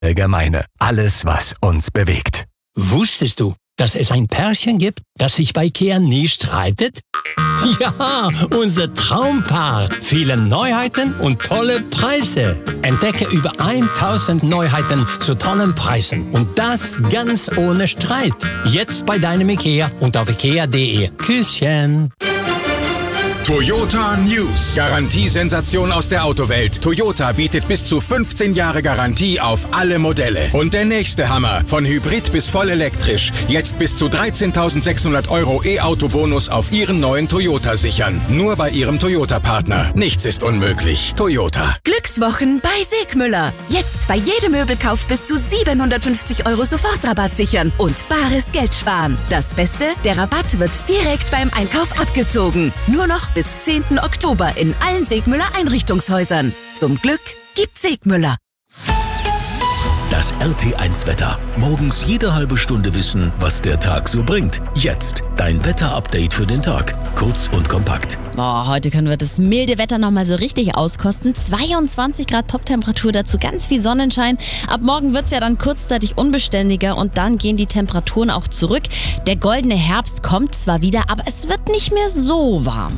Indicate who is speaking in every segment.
Speaker 1: Allgemeine. Alles, was uns bewegt.
Speaker 2: Wusstest du, dass es ein Pärchen gibt, das sich bei IKEA nie streitet? Ja, unser Traumpaar. Viele Neuheiten und tolle Preise. Entdecke über 1000 Neuheiten zu tollen Preisen. Und das ganz ohne Streit. Jetzt bei deinem IKEA und auf ikea.de. Küsschen.
Speaker 3: Toyota News. Garantiesensation aus der Autowelt. Toyota bietet bis zu 15 Jahre Garantie auf alle Modelle. Und der nächste Hammer. Von Hybrid bis voll elektrisch. Jetzt bis zu 13.600 € E-Auto-Bonus auf Ihren neuen Toyota sichern. Nur bei Ihrem Toyota-Partner. Nichts ist unmöglich. Toyota.
Speaker 4: Glückswochen bei Segmüller. Jetzt bei jedem Möbelkauf bis zu 750 € Sofortrabatt sichern und bares Geld sparen. Das Beste, der Rabatt wird direkt beim Einkauf abgezogen. Nur noch bis 10. Oktober in allen Segmüller Einrichtungshäusern. Zum Glück gibt's Segmüller.
Speaker 5: Das RT1-Wetter. Morgens jede halbe Stunde wissen, was der Tag so bringt. Jetzt dein Wetter-Update für den Tag. Kurz und kompakt.
Speaker 6: Heute können wir das milde Wetter nochmal so richtig auskosten. 22 Grad Toptemperatur, dazu ganz viel Sonnenschein. Ab morgen wird es ja dann kurzzeitig unbeständiger und dann gehen die Temperaturen auch zurück. Der goldene Herbst kommt zwar wieder, aber es wird nicht mehr so warm.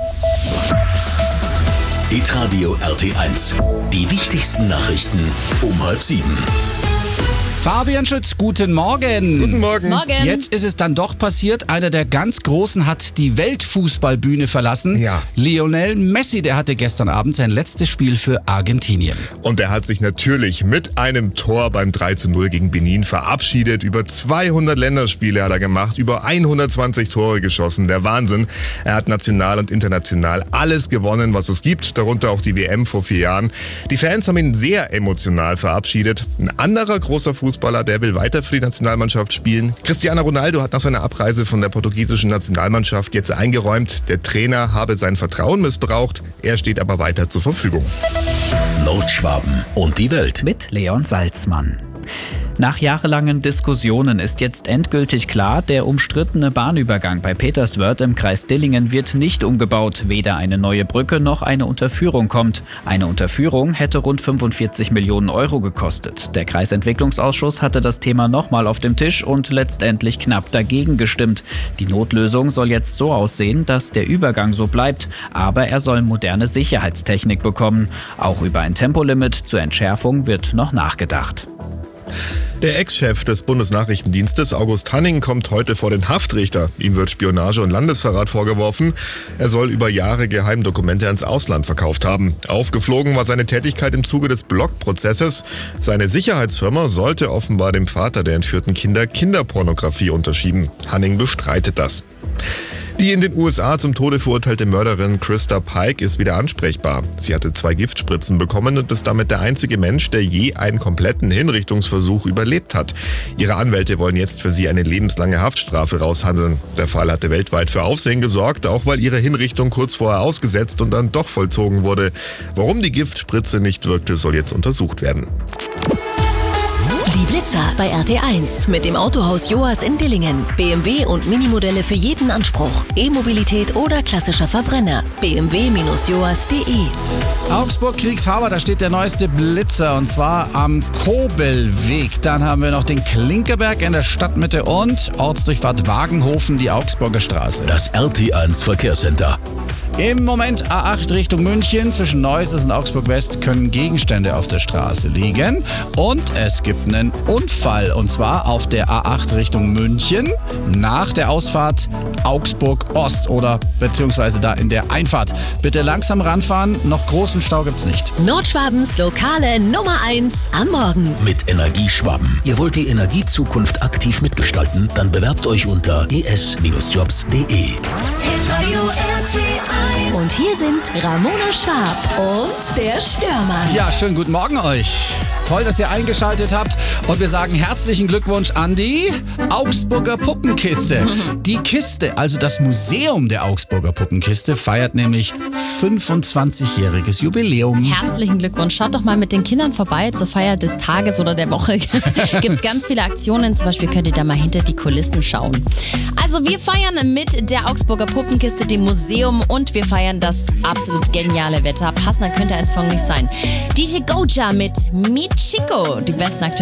Speaker 5: Hitradio RT1. Die wichtigsten Nachrichten um 6:30.
Speaker 7: Fabian Schütz, guten Morgen.
Speaker 8: Guten Morgen.
Speaker 6: Morgen.
Speaker 7: Jetzt ist es dann doch passiert. Einer der ganz Großen hat die Weltfußballbühne verlassen.
Speaker 8: Ja.
Speaker 7: Lionel Messi, der hatte gestern Abend sein letztes Spiel für Argentinien.
Speaker 8: Und er hat sich natürlich mit einem Tor beim 3:0 gegen Benin verabschiedet. Über 200 Länderspiele hat er gemacht, über 120 Tore geschossen. Der Wahnsinn. Er hat national und international alles gewonnen, was es gibt, darunter auch die WM vor 4 Jahren. Die Fans haben ihn sehr emotional verabschiedet. Ein anderer großer Fußballer, der will weiter für die Nationalmannschaft spielen. Cristiano Ronaldo hat nach seiner Abreise von der portugiesischen Nationalmannschaft jetzt eingeräumt, der Trainer habe sein Vertrauen missbraucht. Er steht aber weiter zur Verfügung.
Speaker 5: Nordschwaben und die Welt.
Speaker 9: Mit Leon Salzmann. Nach jahrelangen Diskussionen ist jetzt endgültig klar, der umstrittene Bahnübergang bei Peterswörth im Kreis Dillingen wird nicht umgebaut. Weder eine neue Brücke noch eine Unterführung kommt. Eine Unterführung hätte rund 45 Millionen € gekostet. Der Kreisentwicklungsausschuss hatte das Thema nochmal auf dem Tisch und letztendlich knapp dagegen gestimmt. Die Notlösung soll jetzt so aussehen, dass der Übergang so bleibt, aber er soll moderne Sicherheitstechnik bekommen. Auch über ein Tempolimit zur Entschärfung wird noch nachgedacht.
Speaker 8: Der Ex-Chef des Bundesnachrichtendienstes, August Hanning, kommt heute vor den Haftrichter. Ihm wird Spionage und Landesverrat vorgeworfen. Er soll über Jahre Geheimdokumente ins Ausland verkauft haben. Aufgeflogen war seine Tätigkeit im Zuge des Block-Prozesses. Seine Sicherheitsfirma sollte offenbar dem Vater der entführten Kinder Kinderpornografie unterschieben. Hanning bestreitet das. Die in den USA zum Tode verurteilte Mörderin Krista Pike ist wieder ansprechbar. Sie hatte 2 Giftspritzen bekommen und ist damit der einzige Mensch, der je einen kompletten Hinrichtungsversuch überlebt hat. Ihre Anwälte wollen jetzt für sie eine lebenslange Haftstrafe raushandeln. Der Fall hatte weltweit für Aufsehen gesorgt, auch weil ihre Hinrichtung kurz vorher ausgesetzt und dann doch vollzogen wurde. Warum die Giftspritze nicht wirkte, soll jetzt untersucht werden.
Speaker 4: Die Blitzer bei RT1 mit dem Autohaus Joas in Dillingen. BMW und Minimodelle für jeden Anspruch. E-Mobilität oder klassischer Verbrenner. bmw-joas.de.
Speaker 7: Augsburg-Kriegshaber, da steht der neueste Blitzer und zwar am Kobelweg. Dann haben wir noch den Klinkerberg in der Stadtmitte und Ortsdurchfahrt Wagenhofen, die Augsburger Straße.
Speaker 5: Das RT1 Verkehrscenter.
Speaker 7: Im Moment A8 Richtung München. Zwischen Neuses und Augsburg West können Gegenstände auf der Straße liegen. Und es gibt einen Unfall. Und zwar auf der A8 Richtung München nach der Ausfahrt Augsburg Ost oder beziehungsweise da in der Einfahrt. Bitte langsam ranfahren. Noch großen Stau gibt's nicht.
Speaker 4: Nordschwabens lokale Nummer 1 am Morgen.
Speaker 5: Mit Energieschwaben. Ihr wollt die Energiezukunft aktiv mitgestalten? Dann bewerbt euch unter es-jobs.de.
Speaker 4: Und hier sind Ramona Schwab und der Störmann.
Speaker 7: Ja, schönen guten Morgen euch. Toll, dass ihr eingeschaltet habt. Und wir sagen herzlichen Glückwunsch an die Augsburger Puppenkiste. Die Kiste, also das Museum der Augsburger Puppenkiste, feiert nämlich 25-jähriges Jubiläum.
Speaker 6: Herzlichen Glückwunsch. Schaut doch mal mit den Kindern vorbei zur Feier des Tages oder der Woche. Gibt es ganz viele Aktionen. Zum Beispiel könnt ihr da mal hinter die Kulissen schauen. Also wir feiern mit der Augsburger Puppenkiste, dem Museum, und und wir feiern das absolut geniale Wetter. Passender könnte ein Song nicht sein. DJ Goja mit Mi Chico, die besten aktuellen